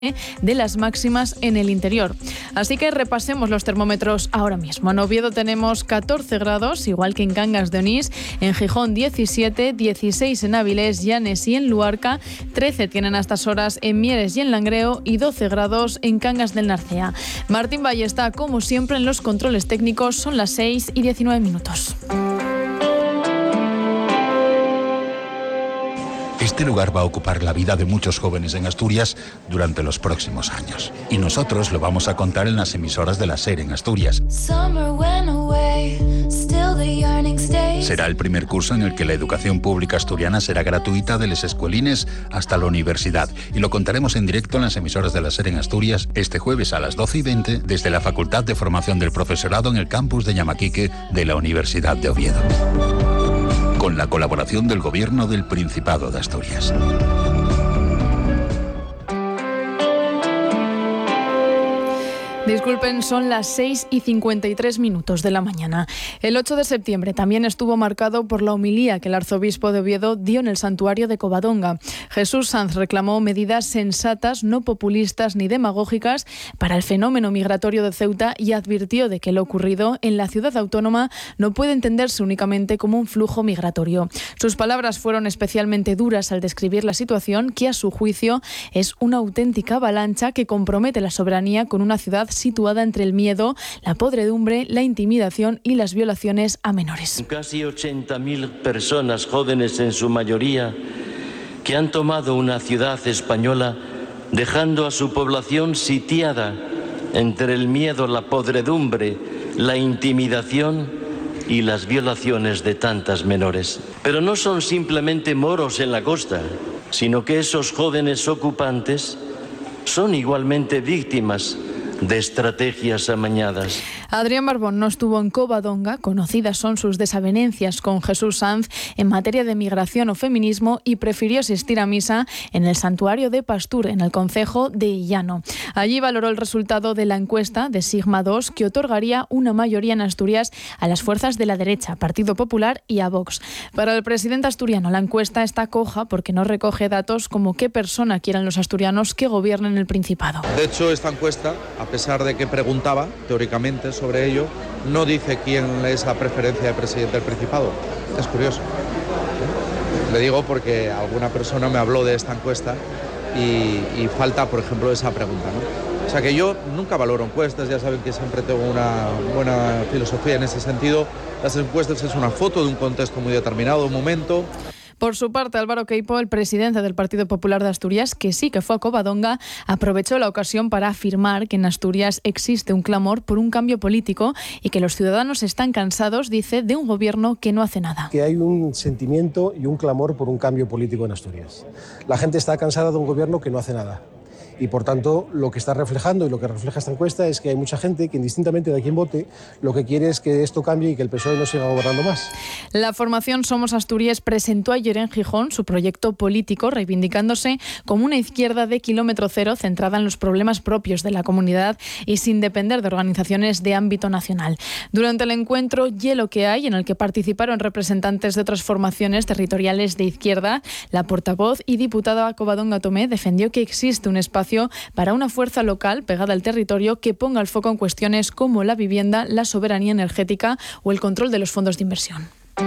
de las máximas en el interior. Así que repasemos los termómetros ahora mismo. En Oviedo tenemos 14 grados, igual que en Cangas de Onís, en Gijón 17, 16 en Avilés, Llanes y en Luarca, 13 tienen a estas horas en Mieres y en Langreo y 12 grados en Cangas del Narcea. Martín Valle está, como siempre, en los controles técnicos. Son las 6:19. Este lugar va a ocupar la vida de muchos jóvenes en Asturias durante los próximos años. Y nosotros lo vamos a contar en las emisoras de la SER en Asturias. Será el primer curso en el que la educación pública asturiana será gratuita de les escuelines hasta la universidad. Y lo contaremos en directo en las emisoras de la SER en Asturias este jueves a las 12:20 desde la Facultad de Formación del Profesorado en el campus de Llamaquique de la Universidad de Oviedo. Con la colaboración del Gobierno del Principado de Asturias. Disculpen, son las 6:53 de la mañana. El 8 de septiembre también estuvo marcado por la homilía que el arzobispo de Oviedo dio en el santuario de Covadonga. Jesús Sanz reclamó medidas sensatas, no populistas ni demagógicas para el fenómeno migratorio de Ceuta y advirtió de que lo ocurrido en la ciudad autónoma no puede entenderse únicamente como un flujo migratorio. Sus palabras fueron especialmente duras al describir la situación, que a su juicio es una auténtica avalancha que compromete la soberanía con una ciudad situada entre el miedo, la podredumbre, la intimidación y las violaciones a menores. Casi 80.000 personas, jóvenes en su mayoría, que han tomado una ciudad española dejando a su población sitiada entre el miedo, la podredumbre, la intimidación y las violaciones de tantas menores. Pero no son simplemente moros en la costa, sino que esos jóvenes ocupantes son igualmente víctimas de estrategias amañadas. Adrián Barbón no estuvo en Covadonga. Conocidas son sus desavenencias con Jesús Sanz en materia de migración o feminismo y prefirió asistir a misa en el santuario de Pastur, en el concejo de Illano. Allí valoró el resultado de la encuesta de Sigma 2 que otorgaría una mayoría en Asturias a las fuerzas de la derecha, Partido Popular y a Vox. Para el presidente asturiano, la encuesta está coja porque no recoge datos como qué persona quieran los asturianos que gobiernen el Principado. De hecho, esta encuesta, a pesar de que preguntaba teóricamente sobre ello, no dice quién es la preferencia de presidente del Principado. Es curioso. Le digo porque alguna persona me habló de esta encuesta y falta, por ejemplo, esa pregunta, ¿no? O sea que yo nunca valoro encuestas, ya saben que siempre tengo una buena filosofía en ese sentido. Las encuestas es una foto de un contexto muy determinado, un momento. Por su parte, Álvaro Queipo, el presidente del Partido Popular de Asturias, que sí que fue a Covadonga, aprovechó la ocasión para afirmar que en Asturias existe un clamor por un cambio político y que los ciudadanos están cansados, dice, de un gobierno que no hace nada. Que hay un sentimiento y un clamor por un cambio político en Asturias. La gente está cansada de un gobierno que no hace nada. Y por tanto, lo que está reflejando y lo que refleja esta encuesta es que hay mucha gente que, indistintamente de quién vote, lo que quiere es que esto cambie y que el PSOE no siga gobernando más. La formación Somos Asturias presentó ayer en Gijón su proyecto político, reivindicándose como una izquierda de kilómetro cero centrada en los problemas propios de la comunidad y sin depender de organizaciones de ámbito nacional. Durante el encuentro Hielo que hay, en el que participaron representantes de otras formaciones territoriales de izquierda, la portavoz y diputada Covadonga Tomé defendió que existe un espacio para una fuerza local pegada al territorio que ponga el foco en cuestiones como la vivienda, la soberanía energética o el control de los fondos de inversión.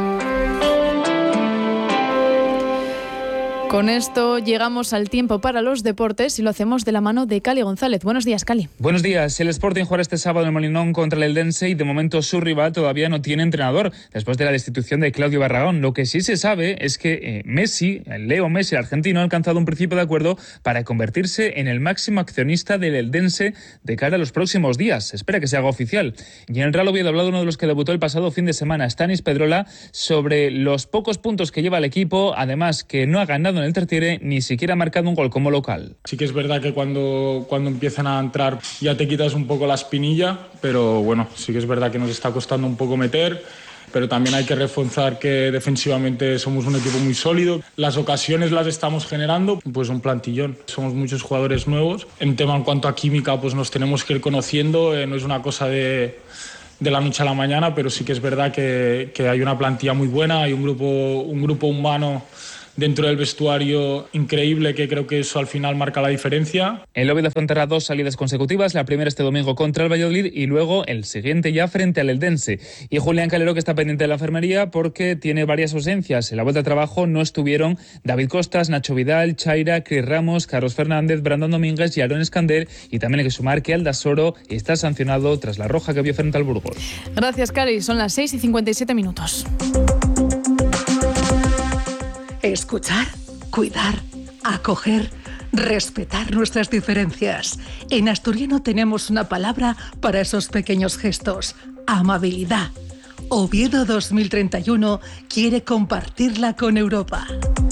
Con esto llegamos al tiempo para los deportes y lo hacemos de la mano de Cali González. Buenos días, Cali. Buenos días. El Sporting jugará este sábado en el Molinón contra el Eldense y de momento su rival todavía no tiene entrenador después de la destitución de Claudio Barragán. Lo que sí se sabe es que Leo Messi, el argentino, ha alcanzado un principio de acuerdo para convertirse en el máximo accionista del Eldense de cara a los próximos días. Se espera que se haga oficial. Y en el Real Oviedo ha hablado uno de los que debutó el pasado fin de semana, Stanis Pedrola, sobre los pocos puntos que lleva el equipo, además que no ha ganado en el Tertiere, ni siquiera ha marcado un gol como local. Sí que es verdad que cuando empiezan a entrar ya te quitas un poco la espinilla, pero bueno, sí que es verdad que nos está costando un poco meter, pero también hay que reforzar que defensivamente somos un equipo muy sólido. Las ocasiones las estamos generando, pues un plantillón. Somos muchos jugadores nuevos. En cuanto a química, pues nos tenemos que ir conociendo, no es una cosa de la noche a la mañana, pero sí que es verdad que hay una plantilla muy buena, hay un grupo humano dentro del vestuario increíble, que creo que eso al final marca la diferencia. El Oviedo afrontará 2 salidas consecutivas, la primera este domingo contra el Valladolid y luego el siguiente ya frente al Eldense. Y Julián Calero, que está pendiente de la enfermería porque tiene varias ausencias. En la vuelta de trabajo no estuvieron David Costas, Nacho Vidal, Chaira, Cris Ramos, Carlos Fernández, Brandon Domínguez y Aaron Escandel. Y también hay que sumar que Aldasoro está sancionado tras la roja que vio frente al Burgos. Gracias, Cari. Son las 6:57 minutos. Escuchar, cuidar, acoger, respetar nuestras diferencias. En asturiano tenemos una palabra para esos pequeños gestos: amabilidad. Oviedo 2031 quiere compartirla con Europa.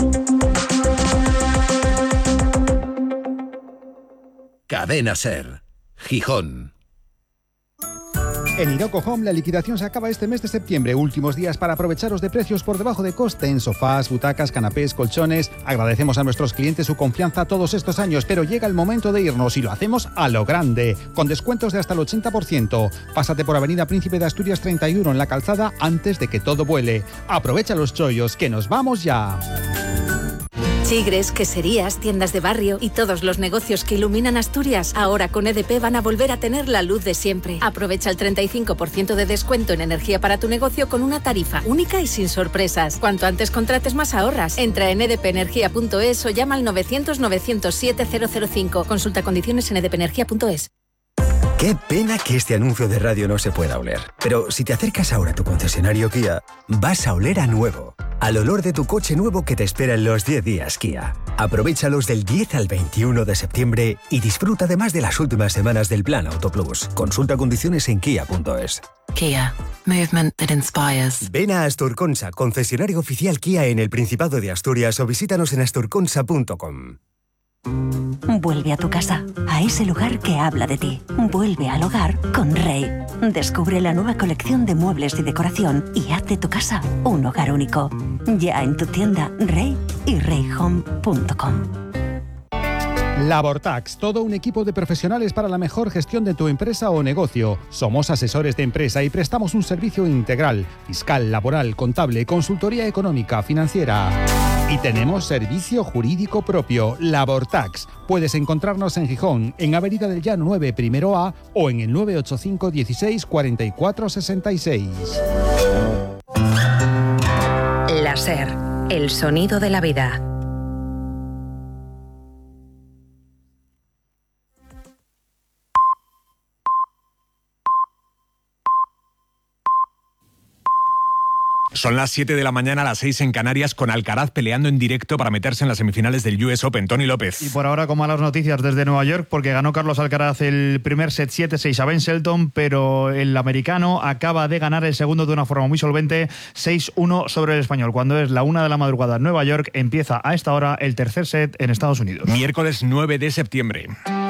Cadena SER, Gijón. En Iroko Home la liquidación se acaba este mes de septiembre. Últimos días para aprovecharos de precios por debajo de coste en sofás, butacas, canapés, colchones. Agradecemos a nuestros clientes su confianza todos estos años, pero llega el momento de irnos y lo hacemos a lo grande, con descuentos de hasta el 80%. Pásate por Avenida Príncipe de Asturias 31 en La Calzada antes de que todo vuele. Aprovecha los chollos, que nos vamos ya. Chigres, queserías, tiendas de barrio y todos los negocios que iluminan Asturias, ahora con EDP van a volver a tener la luz de siempre. Aprovecha el 35% de descuento en energía para tu negocio con una tarifa única y sin sorpresas. Cuanto antes contrates, más ahorras. Entra en edpenergia.es o llama al 900-907-005. Consulta condiciones en edpenergia.es. Qué pena que este anuncio de radio no se pueda oler. Pero si te acercas ahora a tu concesionario Kia, vas a oler a nuevo. Al olor de tu coche nuevo que te espera en los 10 días Kia. Aprovéchalos del 10 al 21 de septiembre y disfruta además de las últimas semanas del Plan Auto Plus. Consulta condiciones en kia.es. Kia. Movement that inspires. Ven a Asturconsa, concesionario oficial Kia en el Principado de Asturias, o visítanos en asturconsa.com. Vuelve a tu casa, a ese lugar que habla de ti. Vuelve al hogar con Rey. Descubre la nueva colección de muebles y decoración y haz de tu casa un hogar único. Ya en tu tienda Rey y reyhome.com. Labortax, todo un equipo de profesionales para la mejor gestión de tu empresa o negocio. Somos asesores de empresa y prestamos un servicio integral: fiscal, laboral, contable, consultoría económica, financiera. Y tenemos servicio jurídico propio, Labortax. Puedes encontrarnos en Gijón, en Avenida del Llano 9, primero A, o en el 985 16 44 66. La SER, el sonido de la vida. Son las 7 de la mañana, a las 6 en Canarias, con Alcaraz peleando en directo para meterse en las semifinales del US Open. Tony López. Y por ahora con malas noticias desde Nueva York, porque ganó Carlos Alcaraz el primer set 7-6 a Ben Shelton, pero el americano acaba de ganar el segundo de una forma muy solvente, 6-1 sobre el español. Cuando es la 1 de la madrugada en Nueva York, empieza a esta hora el tercer set en Estados Unidos. Miércoles 9 de septiembre.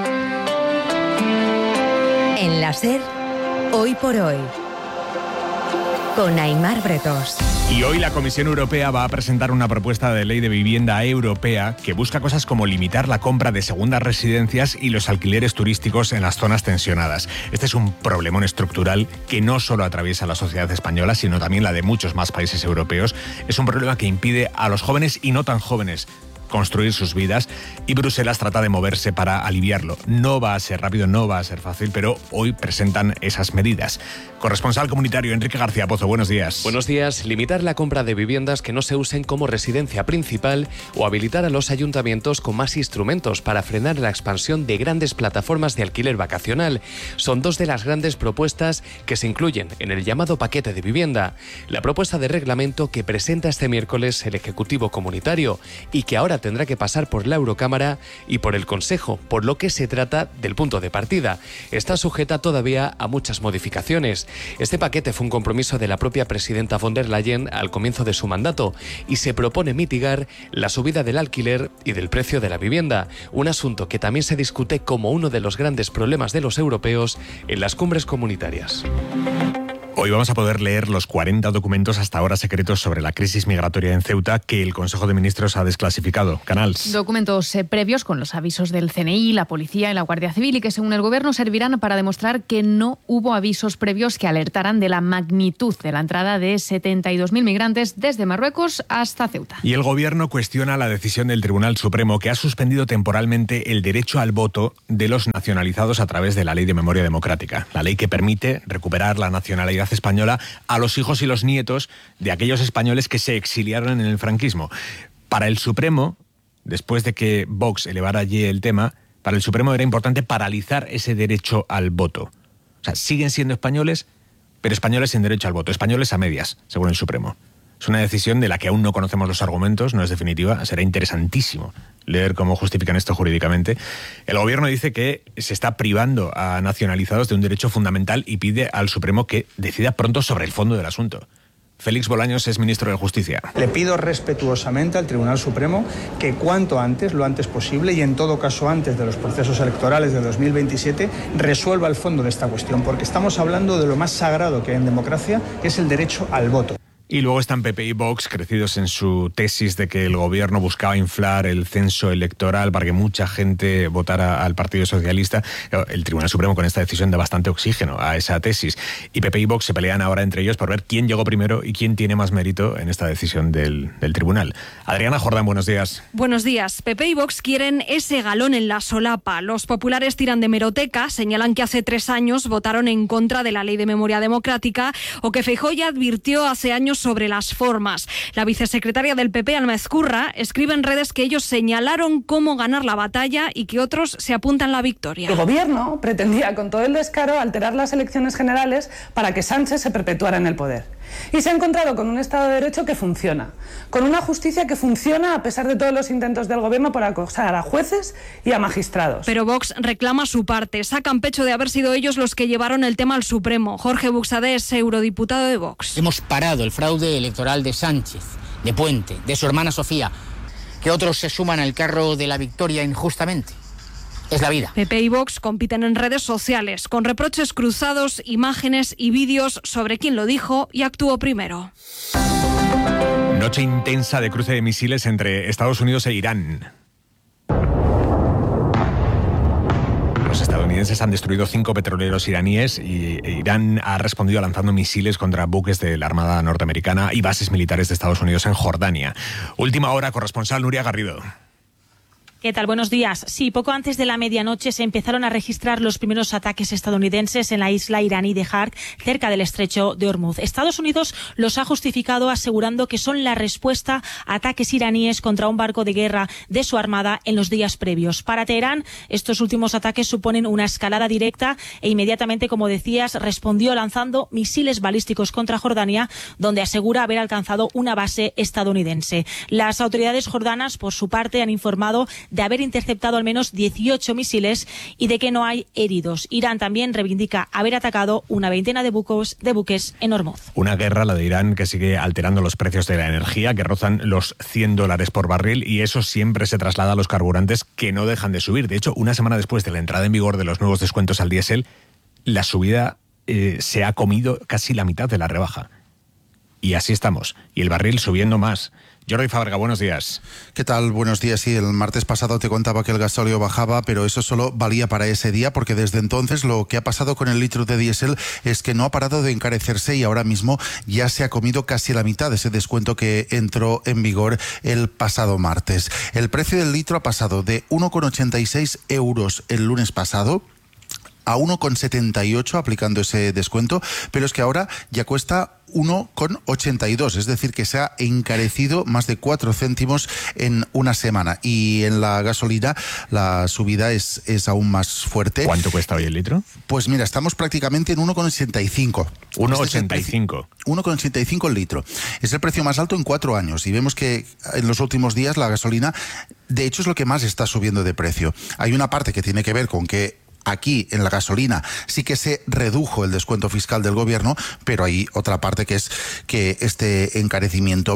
En la SER, hoy por hoy, con Aimar Bretos. Y hoy la Comisión Europea va a presentar una propuesta de ley de vivienda europea que busca cosas como limitar la compra de segundas residencias y los alquileres turísticos en las zonas tensionadas. Este es un problemón estructural que no solo atraviesa la sociedad española, sino también la de muchos más países europeos. Es un problema que impide a los jóvenes y no tan jóvenes construir sus vidas, y Bruselas trata de moverse para aliviarlo. No va a ser rápido, no va a ser fácil, pero hoy presentan esas medidas. Corresponsal comunitario Enrique García Pozo, buenos días. Buenos días. Limitar la compra de viviendas que no se usen como residencia principal o habilitar a los ayuntamientos con más instrumentos para frenar la expansión de grandes plataformas de alquiler vacacional. Son dos de las grandes propuestas que se incluyen en el llamado paquete de vivienda. La propuesta de reglamento que presenta este miércoles el Ejecutivo Comunitario y que ahora tendrá que pasar por la Eurocámara y por el Consejo, por lo que se trata del punto de partida. Está sujeta todavía a muchas modificaciones. Este paquete fue un compromiso de la propia presidenta von der Leyen al comienzo de su mandato y se propone mitigar la subida del alquiler y del precio de la vivienda, un asunto que también se discute como uno de los grandes problemas de los europeos en las cumbres comunitarias. Hoy vamos a poder leer los 40 documentos hasta ahora secretos sobre la crisis migratoria en Ceuta que el Consejo de Ministros ha desclasificado. Canals. Documentos previos con los avisos del CNI, la Policía y la Guardia Civil y que según el Gobierno servirán para demostrar que no hubo avisos previos que alertaran de la magnitud de la entrada de 72.000 migrantes desde Marruecos hasta Ceuta. Y el Gobierno cuestiona la decisión del Tribunal Supremo que ha suspendido temporalmente el derecho al voto de los nacionalizados a través de la Ley de Memoria Democrática, la ley que permite recuperar la nacionalidad española a los hijos y los nietos de aquellos españoles que se exiliaron en el franquismo. Para el Supremo, después de que Vox elevara allí el tema, para el Supremo era importante paralizar ese derecho al voto. O sea, siguen siendo españoles, pero españoles sin derecho al voto, españoles a medias, según el Supremo. Es una decisión de la que aún no conocemos los argumentos, no es definitiva, será interesantísimo leer cómo justifican esto jurídicamente. El Gobierno dice que se está privando a nacionalizados de un derecho fundamental y pide al Supremo que decida pronto sobre el fondo del asunto. Félix Bolaños es ministro de Justicia. Le pido respetuosamente al Tribunal Supremo que cuanto antes, lo antes posible y en todo caso antes de los procesos electorales de 2027, resuelva el fondo de esta cuestión, porque estamos hablando de lo más sagrado que hay en democracia, que es el derecho al voto. Y luego están PP y Vox, crecidos en su tesis de que el Gobierno buscaba inflar el censo electoral para que mucha gente votara al Partido Socialista. El Tribunal Supremo con esta decisión da bastante oxígeno a esa tesis. Y PP y Vox se pelean ahora entre ellos por ver quién llegó primero y quién tiene más mérito en esta decisión del Tribunal. Adriana Jordán, buenos días. Buenos días. PP y Vox quieren ese galón en la solapa. Los populares tiran de hemeroteca, señalan que hace 3 años votaron en contra de la Ley de Memoria Democrática o que Feijóo ya advirtió hace años sobre las formas. La vicesecretaria del PP, Alma Ezcurra, escribe en redes que ellos señalaron cómo ganar la batalla y que otros se apuntan la victoria. El Gobierno pretendía con todo el descaro alterar las elecciones generales para que Sánchez se perpetuara en el poder. Y se ha encontrado con un Estado de Derecho que funciona, con una justicia que funciona a pesar de todos los intentos del Gobierno por acosar a jueces y a magistrados. Pero Vox reclama su parte, sacan pecho de haber sido ellos los que llevaron el tema al Supremo. Jorge Buxadé es eurodiputado de Vox. Hemos parado el fraude electoral de Sánchez, de Puente, de su hermana Sofía, que otros se suman al carro de la victoria injustamente. Es la vida. PP y Vox compiten en redes sociales, con reproches cruzados, imágenes y vídeos sobre quién lo dijo y actuó primero. Noche intensa de cruce de misiles entre Estados Unidos e Irán. Los estadounidenses han destruido 5 petroleros iraníes y Irán ha respondido lanzando misiles contra buques de la Armada norteamericana y bases militares de Estados Unidos en Jordania. Última hora, corresponsal Nuria Garrido. ¿Qué tal? Buenos días. Sí, poco antes de la medianoche se empezaron a registrar los primeros ataques estadounidenses en la isla iraní de Hark, cerca del estrecho de Hormuz. Estados Unidos los ha justificado asegurando que son la respuesta a ataques iraníes contra un barco de guerra de su armada en los días previos. Para Teherán, estos últimos ataques suponen una escalada directa e inmediatamente, como decías, respondió lanzando misiles balísticos contra Jordania, donde asegura haber alcanzado una base estadounidense. Las autoridades jordanas, por su parte, han informado de haber interceptado al menos 18 misiles y de que no hay heridos. Irán también reivindica haber atacado una veintena de buques en Hormuz. Una guerra, la de Irán, que sigue alterando los precios de la energía, que rozan los $100 por barril, y eso siempre se traslada a los carburantes, que no dejan de subir. De hecho, una semana después de la entrada en vigor de los nuevos descuentos al diésel, la subida se ha comido casi la mitad de la rebaja. Y así estamos. Y el barril subiendo más. Jordi Fábrega, buenos días. ¿Qué tal? Buenos días. Sí, el martes pasado te contaba que el gasóleo bajaba, pero eso solo valía para ese día, porque desde entonces lo que ha pasado con el litro de diésel es que no ha parado de encarecerse y ahora mismo ya se ha comido casi la mitad de ese descuento que entró en vigor el pasado martes. El precio del litro ha pasado de 1,86 euros el lunes pasado a 1,78 aplicando ese descuento, pero es que ahora ya cuesta 1,82, es decir, que se ha encarecido más de 4 céntimos en una semana. Y en la gasolina la subida es aún más fuerte. ¿Cuánto cuesta hoy el litro? Pues mira, estamos prácticamente en 1,85. 1,85. 1,85 el litro. Es el precio más alto en 4 años y vemos que en los últimos días la gasolina, de hecho, es lo que más está subiendo de precio. Hay una parte que tiene que ver con que aquí, en la gasolina, sí que se redujo el descuento fiscal del gobierno, pero hay otra parte que es que este encarecimiento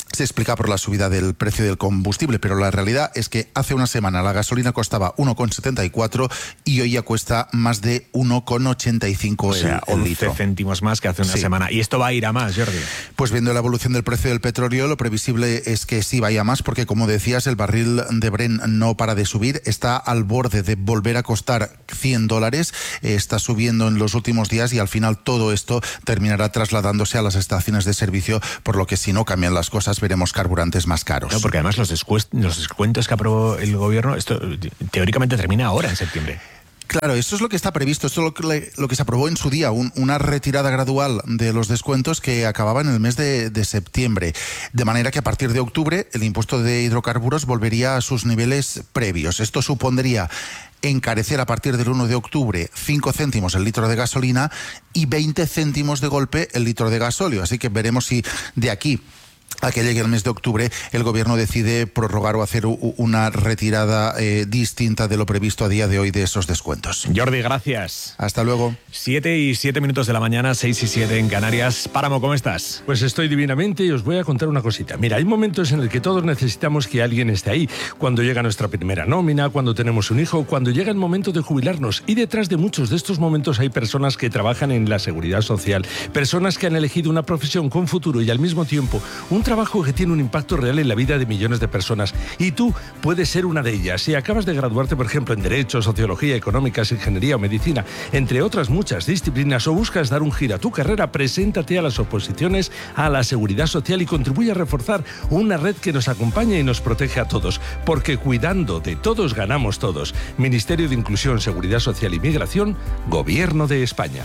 se explica por la subida del precio del combustible, pero la realidad es que hace una semana la gasolina costaba 1,74 y hoy ya cuesta más de 1,85 el litro. 11 céntimos más que hace una semana. ¿Y esto va a ir a más, Jordi? Pues viendo la evolución del precio del petróleo, lo previsible es que sí vaya a más, porque como decías, el barril de Brent no para de subir, está al borde de volver a costar $100, está subiendo en los últimos días y al final todo esto terminará trasladándose a las estaciones de servicio, por lo que si no cambian las cosas veremos carburantes más caros. No, porque además los descuentos que aprobó el gobierno, esto teóricamente termina ahora en septiembre. Claro, eso es lo que está previsto, esto es lo que se aprobó en su día, una retirada gradual de los descuentos que acababa en el mes de septiembre, de manera que a partir de octubre el impuesto de hidrocarburos volvería a sus niveles previos. Esto supondría encarecer a partir del 1 de octubre 5 céntimos el litro de gasolina y 20 céntimos de golpe el litro de gasóleo, así que veremos si de aquí a que llegue el mes de octubre el gobierno decide prorrogar o hacer una retirada distinta de lo previsto a día de hoy de esos descuentos. Jordi, gracias. Hasta luego. 7:07 de la mañana, 6:07 en Canarias. Páramo, ¿cómo estás? Pues estoy divinamente y os voy a contar una cosita. Mira, hay momentos en el que todos necesitamos que alguien esté ahí. Cuando llega nuestra primera nómina, cuando tenemos un hijo, cuando llega el momento de jubilarnos. Y detrás de muchos de estos momentos hay personas que trabajan en la seguridad social, personas que han elegido una profesión con futuro y al mismo tiempo un trabajo que tiene un impacto real en la vida de millones de personas. Y tú puedes ser una de ellas. Si acabas de graduarte, por ejemplo, en Derecho, Sociología, Económicas, Ingeniería o Medicina, entre otras muchas disciplinas, o buscas dar un giro a tu carrera, preséntate a las oposiciones a la Seguridad Social y contribuye a reforzar una red que nos acompaña y nos protege a todos. Porque cuidando de todos, ganamos todos. Ministerio de Inclusión, Seguridad Social y Migración, Gobierno de España.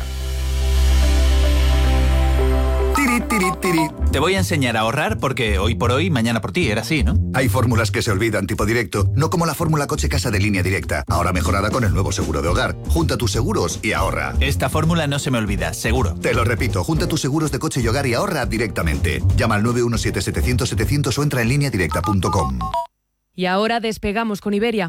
Te voy a enseñar a ahorrar porque hoy por hoy, mañana por ti, era así, ¿no? Hay fórmulas que se olvidan tipo directo, no como la fórmula coche-casa de Línea Directa, ahora mejorada con el nuevo seguro de hogar. Junta tus seguros y ahorra. Esta fórmula no se me olvida, seguro. Te lo repito, junta tus seguros de coche y hogar y ahorra directamente. Llama al 917-700-700 o entra en lineadirecta.com. Y ahora despegamos con Iberia.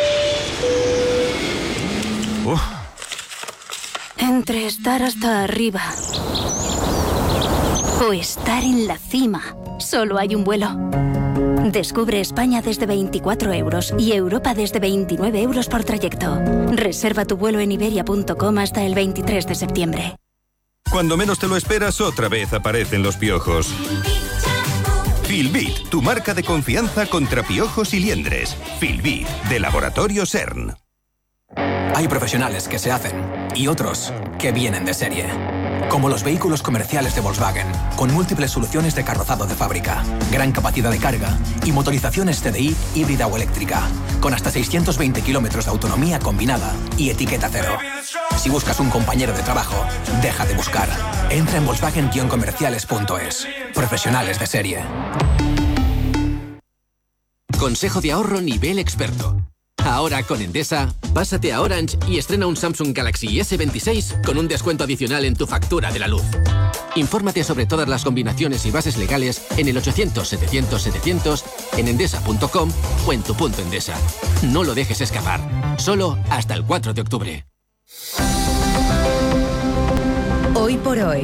Entre estar hasta arriba o estar en la cima, solo hay un vuelo. Descubre España desde 24 euros y Europa desde 29 euros por trayecto. Reserva tu vuelo en iberia.com hasta el 23 de septiembre. Cuando menos te lo esperas, otra vez aparecen los piojos. Filbit, tu marca de confianza contra piojos y liendres. Filbit, de Laboratorio CERN. Hay profesionales que se hacen y otros que vienen de serie. Como los vehículos comerciales de Volkswagen, con múltiples soluciones de carrozado de fábrica, gran capacidad de carga y motorizaciones TDI híbrida o eléctrica, con hasta 620 kilómetros de autonomía combinada y etiqueta cero. Si buscas un compañero de trabajo, deja de buscar. Entra en Volkswagen-comerciales.es. Profesionales de serie. Consejo de ahorro nivel experto. Ahora con Endesa, pásate a Orange y estrena un Samsung Galaxy S26 con un descuento adicional en tu factura de la luz. Infórmate sobre todas las combinaciones y bases legales en el 800-700-700, en endesa.com o en tu punto Endesa. No lo dejes escapar. Solo hasta el 4 de octubre. Hoy por hoy,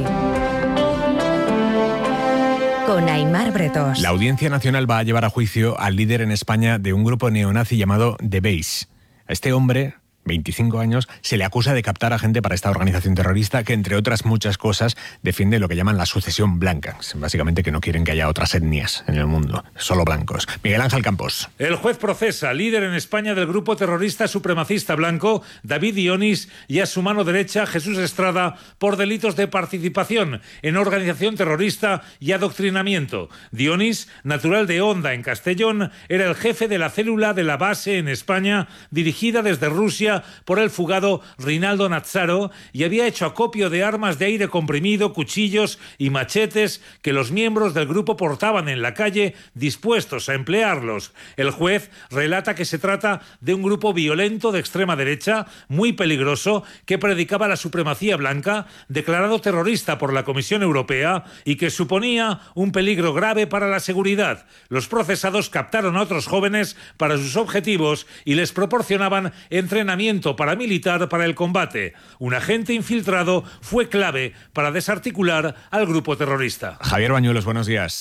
con Aimar Bretos. La Audiencia Nacional va a llevar a juicio al líder en España de un grupo neonazi llamado The Base. A este hombre, 25 años, se le acusa de captar a gente para esta organización terrorista que, entre otras muchas cosas, defiende lo que llaman la sucesión blanca. Básicamente que no quieren que haya otras etnias en el mundo, solo blancos. Miguel Ángel Campos. El juez procesa al líder en España del grupo terrorista supremacista blanco, David Dionís, y a su mano derecha, Jesús Estrada, por delitos de participación en organización terrorista y adoctrinamiento. Dionís, natural de Honda, en Castellón, era el jefe de la célula de la base en España, dirigida desde Rusia por el fugado Rinaldo Nazzaro, y había hecho acopio de armas de aire comprimido, cuchillos y machetes que los miembros del grupo portaban en la calle, dispuestos a emplearlos. El juez relata que se trata de un grupo violento de extrema derecha, muy peligroso, que predicaba la supremacía blanca, declarado terrorista por la Comisión Europea y que suponía un peligro grave para la seguridad. Los procesados captaron a otros jóvenes para sus objetivos y les proporcionaban entrenamiento paramilitar para el combate. Un agente infiltrado fue clave para desarticular al grupo terrorista. Javier Bañuelos, buenos días.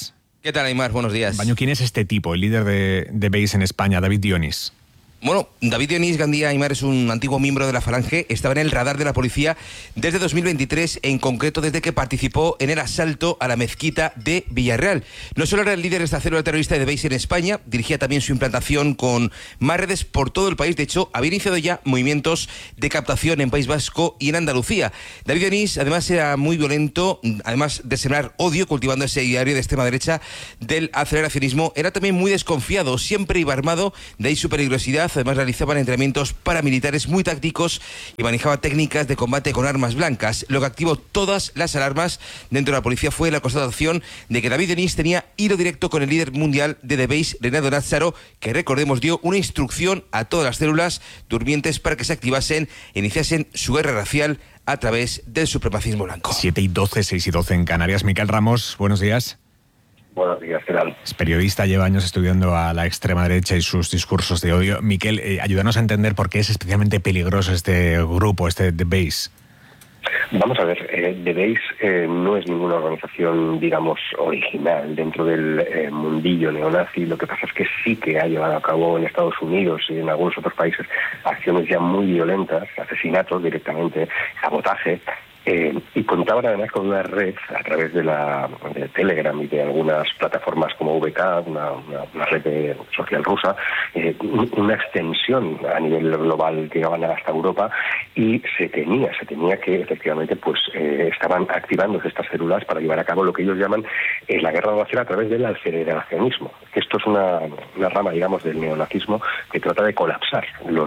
¿Qué tal, Aymar? Buenos días. Baño, ¿quién es este tipo, el líder de BEIS en España, David Dionís? Bueno, David Dionís Gandía Aymar es un antiguo miembro de la Falange, estaba en el radar de la policía desde 2023, en concreto desde que participó en el asalto a la mezquita de Villarreal. No solo era el líder de esta célula terrorista de BEIS en España, dirigía también su implantación con más redes por todo el país. De hecho, había iniciado ya movimientos de captación en País Vasco y en Andalucía. David Dionís, además, era muy violento, además de sembrar odio, cultivando ese diario de extrema derecha del aceleracionismo. Era también muy desconfiado, siempre iba armado, de ahí su peligrosidad. Además, realizaban entrenamientos paramilitares muy tácticos y manejaba técnicas de combate con armas blancas. Lo que activó todas las alarmas dentro de la policía fue la constatación de que David Dionís tenía hilo directo con el líder mundial de The Base, Renato Nazzaro, que, recordemos, dio una instrucción a todas las células durmientes para que se activasen e iniciasen su guerra racial a través del supremacismo blanco. 7:12, 6:12 en Canarias. Miquel Ramos, buenos días. Buenos días, ¿qué tal? Es periodista, lleva años estudiando a la extrema derecha y sus discursos de odio. Miquel, ayúdanos a entender por qué es especialmente peligroso este grupo, The Base. Vamos a ver, The Base no es ninguna organización, digamos, original dentro del mundillo neonazi. Lo que pasa es que sí que ha llevado a cabo en Estados Unidos y en algunos otros países acciones ya muy violentas, asesinatos directamente, sabotaje. Y contaban además con una red a través de Telegram y de algunas plataformas como VK, una red social rusa, una extensión a nivel global que llegaban hasta Europa, y se temía que efectivamente pues estaban activándose estas células para llevar a cabo lo que ellos llaman la guerra racial a través del aceleracionismo. Esto es una rama, digamos, del neonazismo que trata de colapsar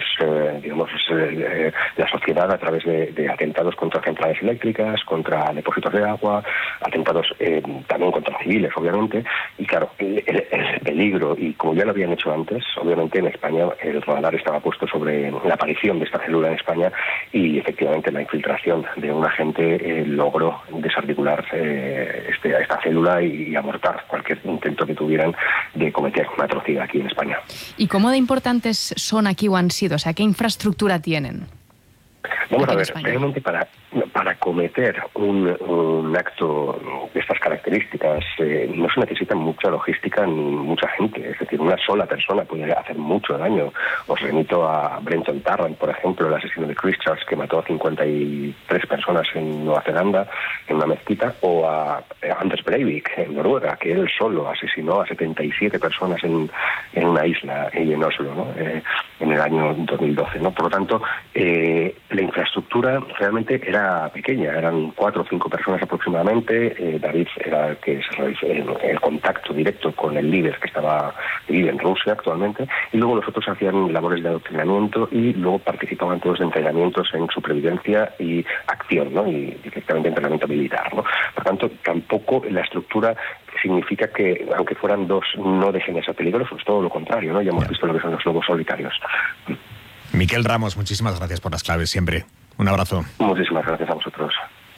la sociedad a través de atentados contra centrales eléctricas, contra depósitos de agua, atentados también contra civiles, obviamente. Y claro, el peligro, y como ya lo habían hecho antes, obviamente en España el radar estaba puesto sobre la aparición de esta célula en España, y efectivamente la infiltración de un agente logró desarticular esta célula y abortar cualquier intento que tuvieran de cometer una atrocidad aquí en España. ¿Y cómo de importantes son aquí o han sido? O sea, ¿qué infraestructura tienen? Vamos a ver, realmente para cometer un acto de estas características no se necesita mucha logística ni mucha gente. Es decir, una sola persona puede hacer mucho daño. Os remito a Brenton Tarrant, por ejemplo, el asesino de Christchurch, que mató a 53 personas en Nueva Zelanda, en una mezquita, o a Anders Breivik, en Noruega, que él solo asesinó a 77 personas en una isla, en Oslo, ¿no? En el año 2012, ¿no? Por lo tanto, la infraestructura realmente era pequeña, eran 4 o 5 personas aproximadamente. David era el que se realizó el contacto directo con el líder que vive en Rusia actualmente, y luego los otros hacían labores de adoctrinamiento y luego participaban todos de entrenamientos en supervivencia y acción, ¿no? Y directamente entrenamiento militar, ¿no? Por tanto, tampoco la estructura significa que, aunque fueran dos, no dejen de ser peligrosos, todo lo contrario, ¿no? Ya hemos visto lo que son los lobos solitarios. Miquel Ramos, muchísimas gracias por las claves siempre. Un abrazo. Muchísimas gracias a vosotros.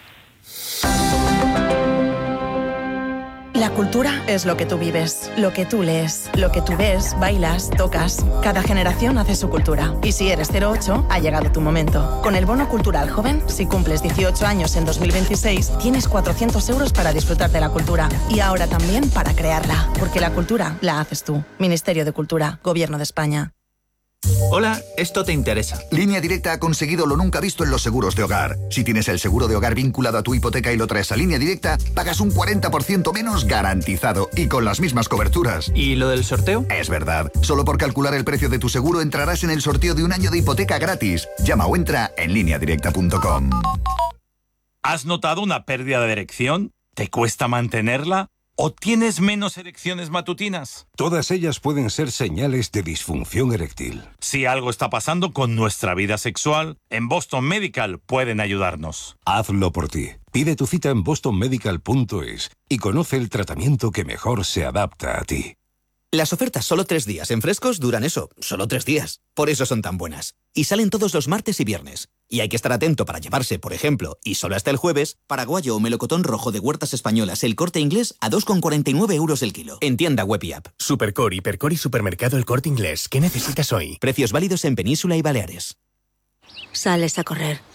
La cultura es lo que tú vives, lo que tú lees, lo que tú ves, bailas, tocas. Cada generación hace su cultura. Y si eres 08, ha llegado tu momento. Con el Bono Cultural Joven, si cumples 18 años en 2026, tienes 400 euros para disfrutar de la cultura. Y ahora también para crearla. Porque la cultura la haces tú. Ministerio de Cultura, Gobierno de España. Hola, esto te interesa. Línea Directa ha conseguido lo nunca visto en los seguros de hogar. Si tienes el seguro de hogar vinculado a tu hipoteca y lo traes a Línea Directa, pagas un 40% menos garantizado y con las mismas coberturas. ¿Y lo del sorteo? Es verdad. Solo por calcular el precio de tu seguro entrarás en el sorteo de un año de hipoteca gratis. Llama o entra en lineadirecta.com. ¿Has notado una pérdida de erección? ¿Te cuesta mantenerla? ¿O tienes menos erecciones matutinas? Todas ellas pueden ser señales de disfunción eréctil. Si algo está pasando con nuestra vida sexual, en Boston Medical pueden ayudarnos. Hazlo por ti. Pide tu cita en bostonmedical.es y conoce el tratamiento que mejor se adapta a ti. Las ofertas solo 3 días en Frescos duran solo 3 días. Por eso son tan buenas. Y salen todos los martes y viernes. Y hay que estar atento para llevarse, por ejemplo, y solo hasta el jueves, paraguayo o melocotón rojo de Huertas Españolas El Corte Inglés a 2,49 euros el kilo. En tienda web y app. Supercore, Hipercore y Supermercado El Corte Inglés. ¿Qué necesitas hoy? Precios válidos en Península y Baleares. Sales a correr.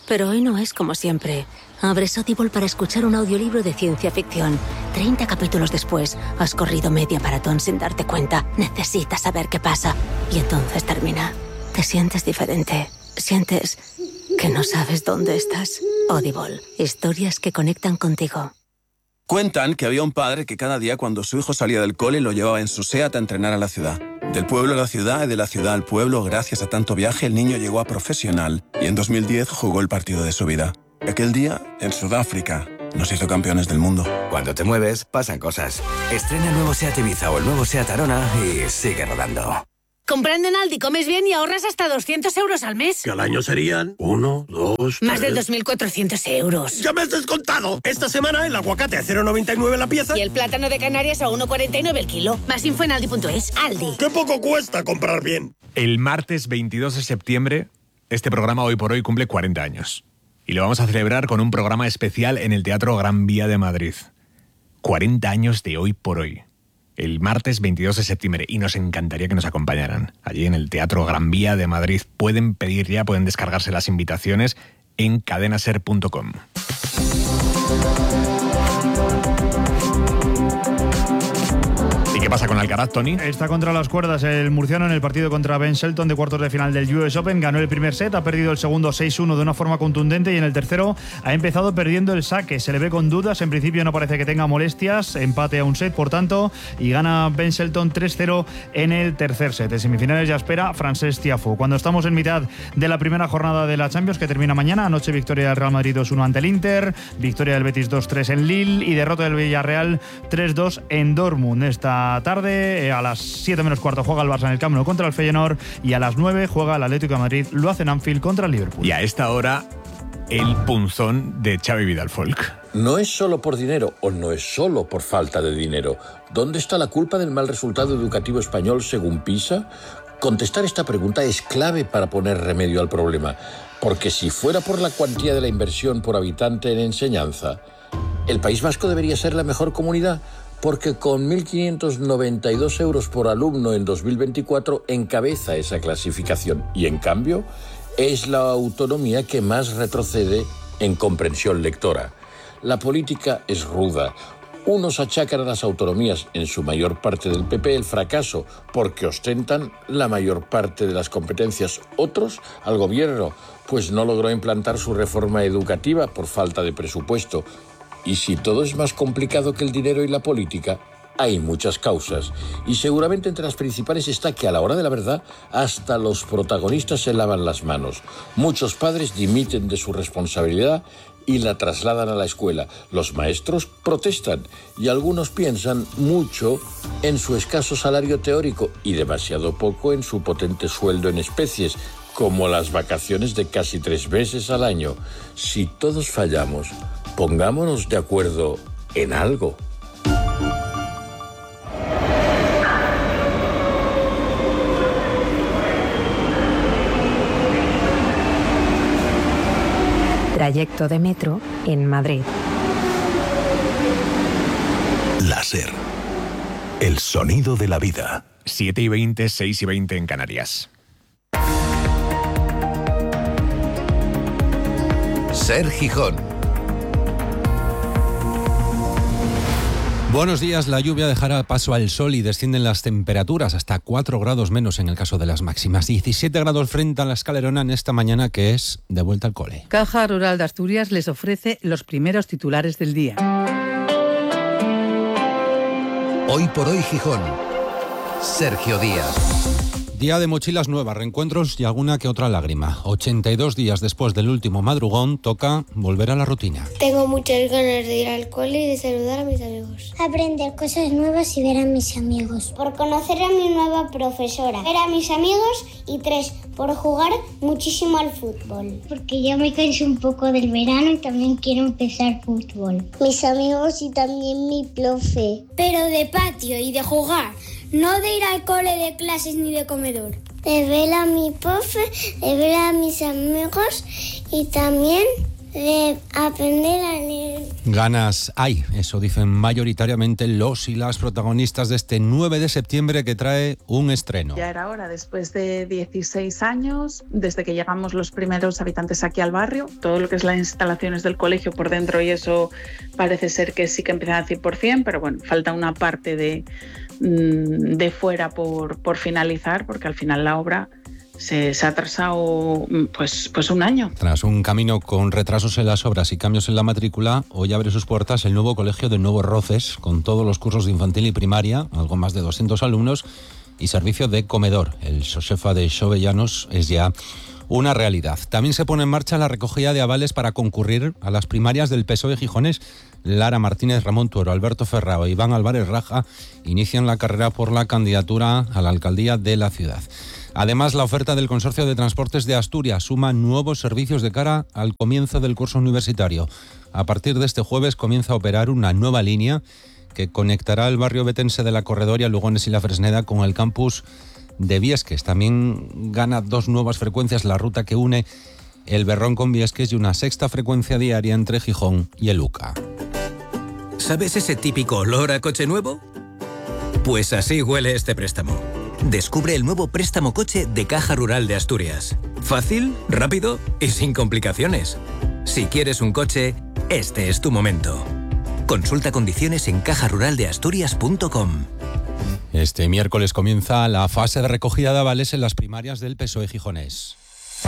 Pero hoy no es como siempre. Abres Audible para escuchar un audiolibro de ciencia ficción. 30 capítulos después, has corrido media maratón sin darte cuenta. Necesitas saber qué pasa. Y entonces termina. Te sientes diferente. Sientes que no sabes dónde estás. Audible. Historias que conectan contigo. Cuentan que había un padre que cada día cuando su hijo salía del cole lo llevaba en su SEAT a entrenar a la ciudad. Del pueblo a la ciudad y de la ciudad al pueblo, gracias a tanto viaje, el niño llegó a profesional y en 2010 jugó el partido de su vida. Aquel día, en Sudáfrica, nos hizo campeones del mundo. Cuando te mueves, pasan cosas. Estrena el nuevo SEAT Ibiza o el nuevo SEAT Arona y sigue rodando. Comprando en Aldi comes bien y ahorras hasta 200 euros al mes. Que al año serían 1, 2, Más de 2.400 euros. ¡Ya me has descontado! Esta semana el aguacate a 0,99 la pieza. Y el plátano de Canarias a 1,49 el kilo. Más info en Aldi.es. Aldi. ¡Qué poco cuesta comprar bien! El martes 22 de septiembre, este programa Hoy por Hoy cumple 40 años. Y lo vamos a celebrar con un programa especial en el Teatro Gran Vía de Madrid. 40 años de Hoy por Hoy. El martes 22 de septiembre, y nos encantaría que nos acompañaran. Allí en el Teatro Gran Vía de Madrid pueden pedir ya, pueden descargarse las invitaciones en cadenaser.com. ¿Y qué pasa con Alcaraz, Tony? Está contra las cuerdas el murciano en el partido contra Ben Shelton de cuartos de final del US Open. Ganó el primer set, ha perdido el segundo 6-1 de una forma contundente y en el tercero ha empezado perdiendo el saque. Se le ve con dudas, en principio no parece que tenga molestias. Empate a un set, por tanto, y gana Ben Shelton 3-0 en el tercer set. En semifinales ya espera Frances Tiafoe. Cuando estamos en mitad de la primera jornada de la Champions, que termina mañana, anoche victoria del Real Madrid 2-1 ante el Inter, victoria del Betis 2-3 en Lille y derrota del Villarreal 3-2 en Dortmund. Esta tarde, a las 7 menos cuarto, juega el Barça en el Camp Nou contra el Feyenoord y a las 9 juega el Atlético de Madrid, lo hace en Anfield contra el Liverpool. Y a esta hora, el punzón de Xavi Vidal-Folk. No es solo por dinero o no es solo por falta de dinero. ¿Dónde está la culpa del mal resultado educativo español según PISA? Contestar esta pregunta es clave para poner remedio al problema, porque si fuera por la cuantía de la inversión por habitante en enseñanza, ¿el País Vasco debería ser la mejor comunidad? Porque con 1.592 euros por alumno en 2024 encabeza esa clasificación y, en cambio, es la autonomía que más retrocede en comprensión lectora. La política es ruda. Unos achacan a las autonomías, en su mayor parte del PP, el fracaso porque ostentan la mayor parte de las competencias. Otros al gobierno, pues no logró implantar su reforma educativa por falta de presupuesto. Y si todo es más complicado que el dinero y la política, hay muchas causas. Y seguramente entre las principales está que a la hora de la verdad, hasta los protagonistas se lavan las manos. Muchos padres dimiten de su responsabilidad y la trasladan a la escuela. Los maestros protestan y algunos piensan mucho en su escaso salario teórico y demasiado poco en su potente sueldo en especies, como las vacaciones de casi 3 meses al año. Si todos fallamos, pongámonos de acuerdo en algo. Trayecto de metro en Madrid. La SER. El sonido de la vida. 7:20, 6:20 en Canarias. SER Gijón. Buenos días, la lluvia dejará paso al sol y descienden las temperaturas hasta 4 grados menos en el caso de las máximas. 17 grados frente a la Escalerona en esta mañana, que es de vuelta al cole. Caja Rural de Asturias les ofrece los primeros titulares del día. Hoy por hoy Gijón. Sergio Díaz. Día de mochilas nuevas, reencuentros y alguna que otra lágrima. 82 días después del último madrugón, toca volver a la rutina. Tengo muchas ganas de ir al cole y de saludar a mis amigos. Aprender cosas nuevas y ver a mis amigos. Por conocer a mi nueva profesora. Ver a mis amigos y 3, por jugar muchísimo al fútbol. Porque ya me cansé un poco del verano y también quiero empezar fútbol. Mis amigos y también mi profe. Pero de patio y de jugar. No de ir al cole de clases ni de comedor. De ver a mi profe, de ver a mis amigos y también de aprender a leer. Ganas hay, eso dicen mayoritariamente los y las protagonistas de este 9 de septiembre que trae un estreno. Ya era hora, después de 16 años, desde que llegamos los primeros habitantes aquí al barrio, todo lo que es las instalaciones del colegio por dentro y eso parece ser que sí que empieza al 100%, pero bueno, falta una parte de fuera por finalizar, porque al final la obra se ha atrasado pues un año. Tras un camino con retrasos en las obras y cambios en la matrícula, hoy abre sus puertas el nuevo colegio de Nuevos Roces, con todos los cursos de infantil y primaria, algo más de 200 alumnos, y servicio de comedor. El Xosefa de Xovellanos es ya una realidad. También se pone en marcha la recogida de avales para concurrir a las primarias del PSOE Gijonés. Lara Martínez, Ramón Tuero, Alberto Ferrao e Iván Álvarez Raja inician la carrera por la candidatura a la alcaldía de la ciudad. Además, la oferta del Consorcio de Transportes de Asturias suma nuevos servicios de cara al comienzo del curso universitario. A partir de este jueves comienza a operar una nueva línea que conectará el barrio betense de La Corredoria, Lugones y La Fresneda con el campus de Viesques. También gana 2 nuevas frecuencias la ruta que une el Berrón con Viesques y una 6ª frecuencia diaria entre Gijón y el Luca. ¿Sabes ese típico olor a coche nuevo? Pues así huele este préstamo. Descubre el nuevo préstamo coche de Caja Rural de Asturias. Fácil, rápido y sin complicaciones. Si quieres un coche, este es tu momento. Consulta condiciones en cajaruraldeasturias.com. Este miércoles comienza la fase de recogida de avales en las primarias del PSOE Gijonés.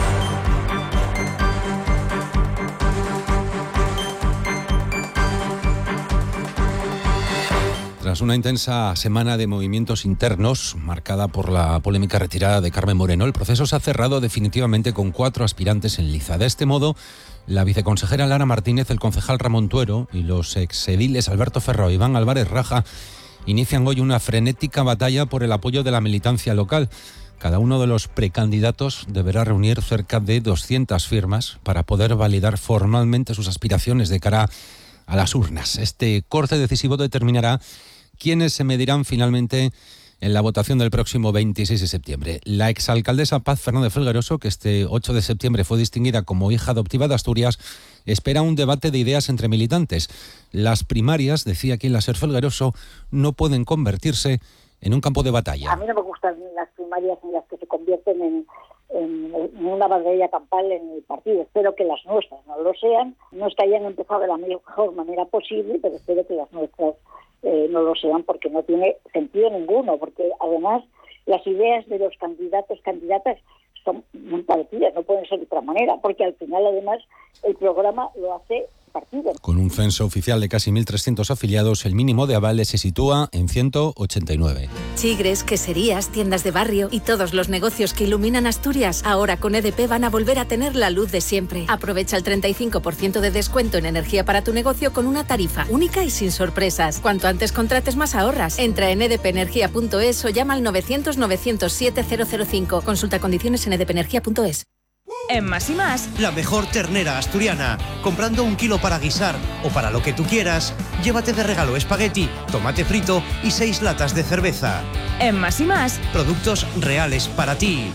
Tras una intensa semana de movimientos internos, marcada por la polémica retirada de Carmen Moreno, el proceso se ha cerrado definitivamente con 4 aspirantes en liza. De este modo, la viceconsejera Lara Martínez, el concejal Ramón Tuero y los exediles Alberto Ferrao e Iván Álvarez Raja inician hoy una frenética batalla por el apoyo de la militancia local. Cada uno de los precandidatos deberá reunir cerca de 200 firmas para poder validar formalmente sus aspiraciones de cara a las urnas. Este corte decisivo determinará quiénes se medirán finalmente en la votación del próximo 26 de septiembre. La exalcaldesa Paz Fernández Felgueroso, que este 8 de septiembre fue distinguida como hija adoptiva de Asturias, espera un debate de ideas entre militantes. Las primarias, decía aquí en la SER Felgueroso, no pueden convertirse en un campo de batalla. A mí no me gustan las primarias en las que se convierten en una batalla campal en el partido. Espero que las nuestras no lo sean. No es que hayan empezado de la mejor manera posible, pero espero que las nuestras no lo sean, porque no tiene sentido ninguno, porque además las ideas de los candidatas son muy parecidas, no pueden ser de otra manera, porque al final además el programa lo hace partido. Con un censo oficial de casi 1.300 afiliados, el mínimo de avales se sitúa en 189. Chigres, queserías, tiendas de barrio y todos los negocios que iluminan Asturias, ahora con EDP van a volver a tener la luz de siempre. Aprovecha el 35% de descuento en energía para tu negocio con una tarifa única y sin sorpresas. Cuanto antes contrates, más ahorras. Entra en edpenergia.es o llama al 900-907-005. Consulta condiciones en edpenergia.es. En Más y Más, la mejor ternera asturiana. Comprando 1 kilo para guisar o para lo que tú quieras, llévate de regalo espagueti, tomate frito y 6 latas de cerveza. En Más y Más, productos reales para ti.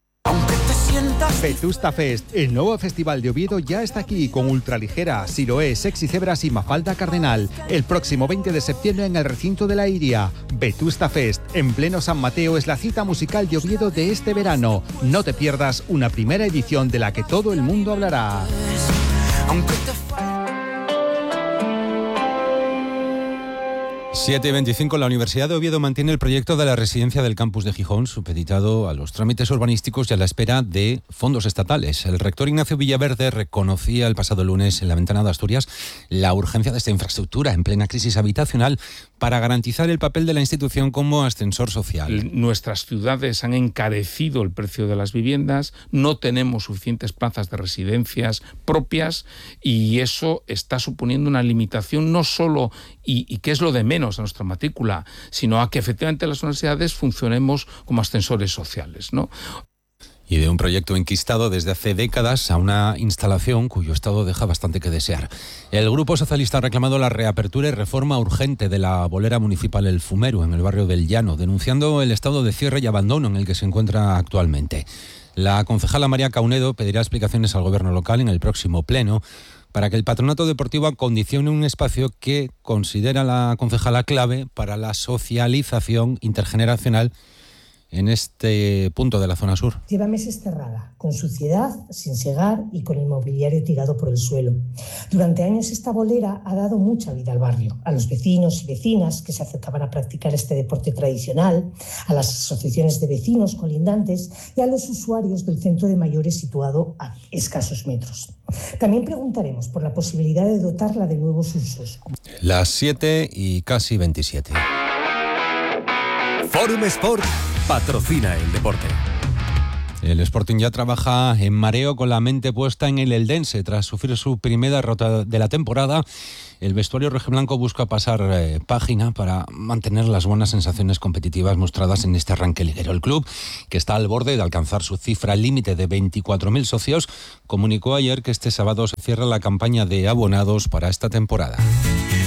Vetusta Fest, el nuevo festival de Oviedo, ya está aquí con Ultraligera, Siloé, Sexy Cebras y Mafalda Cardenal. El próximo 20 de septiembre en el recinto de la Iria. Vetusta Fest, en pleno San Mateo, es la cita musical de Oviedo de este verano. No te pierdas una primera edición de la que todo el mundo hablará. 7:25, la Universidad de Oviedo mantiene el proyecto de la residencia del campus de Gijón, supeditado a los trámites urbanísticos y a la espera de fondos estatales. El rector Ignacio Villaverde reconocía el pasado lunes en la Ventana de Asturias la urgencia de esta infraestructura en plena crisis habitacional para garantizar el papel de la institución como ascensor social. Nuestras ciudades han encarecido el precio de las viviendas, no tenemos suficientes plazas de residencias propias y eso está suponiendo una limitación no solo, y que es lo de menos, a nuestra matrícula, sino a que efectivamente las universidades funcionemos como ascensores sociales, ¿no? Y de un proyecto enquistado desde hace décadas a una instalación cuyo estado deja bastante que desear. El Grupo Socialista ha reclamado la reapertura y reforma urgente de la bolera municipal El Fumero, en el barrio del Llano, denunciando el estado de cierre y abandono en el que se encuentra actualmente. La concejala María Caunedo pedirá explicaciones al gobierno local en el próximo pleno, para que el Patronato Deportivo acondicione un espacio que considera la concejala clave para la socialización intergeneracional en este punto de la zona sur. Lleva meses cerrada, con suciedad, sin segar y con el mobiliario tirado por el suelo. Durante años esta bolera ha dado mucha vida al barrio, a los vecinos y vecinas que se acercaban a practicar este deporte tradicional, a las asociaciones de vecinos colindantes y a los usuarios del centro de mayores situado a escasos metros. También preguntaremos por la posibilidad de dotarla de nuevos usos. Las 7 y casi 27. Forum Sport patrocina el deporte. El Sporting ya trabaja en mareo con la mente puesta en el Eldense. Tras sufrir su primera derrota de la temporada, el vestuario rojiblanco busca pasar página para mantener las buenas sensaciones competitivas mostradas en este arranque liguero. El club, que está al borde de alcanzar su cifra límite de 24.000 socios, comunicó ayer que este sábado se cierra la campaña de abonados para esta temporada.